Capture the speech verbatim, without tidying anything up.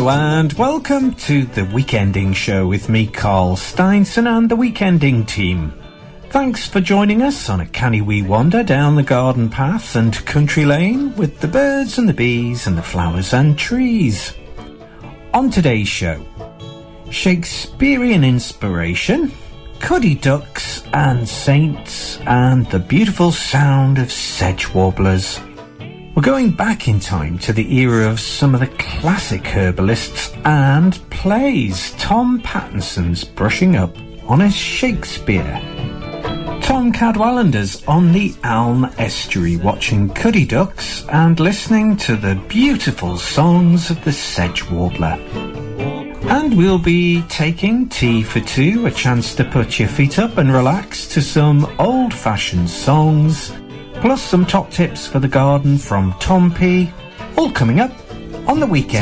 Hello and welcome to the Weekending Show with me, Carl Steinson, and the Weekending team. Thanks for joining us on a canny wee wander down the garden path and country lane with the birds and the bees and the flowers and trees. On today's show, Shakespearean inspiration, cuddy ducks and saints, and the beautiful sound of sedge warblers. We're going back in time to the era of some of the classic herbalists and plays. Tom Pattinson's brushing up on a Shakespeare. Tom Cadwallader's on the Aln Estuary watching cuddy ducks and listening to the beautiful songs of the sedge warbler. And we'll be taking tea for two, a chance to put your feet up and relax to some old-fashioned songs, plus some top tips for the garden from Tom P. All coming up on the weekend.